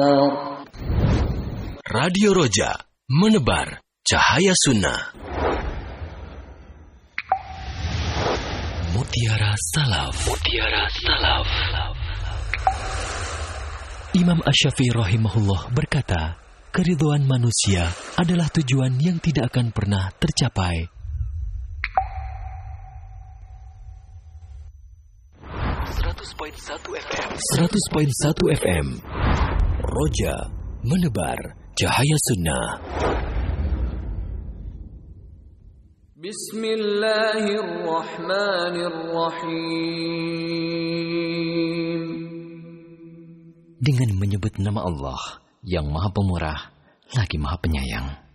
Radio Roja, menebar cahaya sunnah. Mutiara Salaf. Mutiara Salaf. Imam Asy-Syafi'i rahimahullah berkata, keridhaan manusia adalah tujuan yang tidak akan pernah tercapai. 100.1 FM. Roja, menebar cahaya sunnah. Bismillahirrahmanirrahim. Dengan menyebut nama Allah yang Maha Pemurah lagi Maha Penyayang.